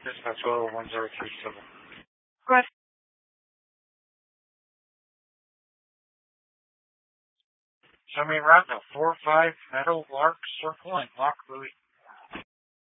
Dispatch level 1037. Go ahead. Show me around the 4-5 Meadow Lark Circle and Lock Louis.